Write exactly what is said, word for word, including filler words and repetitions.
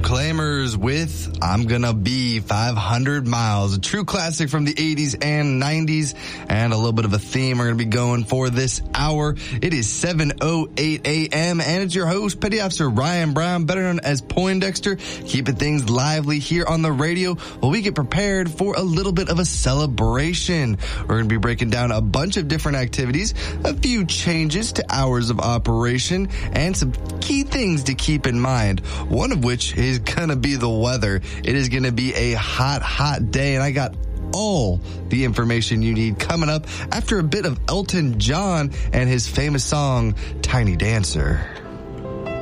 Proclaimers with I'm Gonna Be five hundred miles, a true classic from the eighties and nineties, and a little bit of a theme we're going to be going for this hour. It is seven oh eight a.m. and it's your host, Petty Officer Ryan Brown, better known as Poindexter, keeping things lively here on the radio while we get prepared for a little bit of a celebration. We're going to be breaking down a bunch of different activities, a few changes to hours of operation, and some key things to keep in mind, one of which is going to be the weather. It is going to be a hot, hot day, and I got all the information you need coming up after a bit of Elton John and his famous song, Tiny Dancer.